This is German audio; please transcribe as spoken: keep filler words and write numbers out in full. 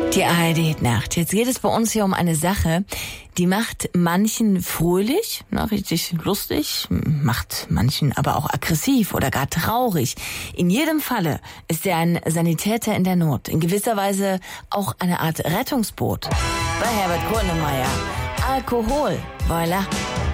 Die A R D-Nacht. Jetzt geht es bei uns hier um eine Sache, die macht manchen fröhlich, na, richtig lustig, macht manchen aber auch aggressiv oder gar traurig. In jedem Falle ist er ein Sanitäter in der Not, in gewisser Weise auch eine Art Rettungsboot. Bei Herbert Grönemeyer. Alkohol, voilà.